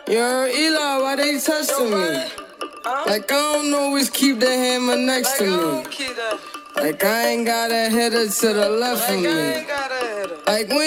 Yo, Eli, why they testing me? Like, I don't always keep the hammer next to me. Like, I ain't got a hitter to the left of me. Like, when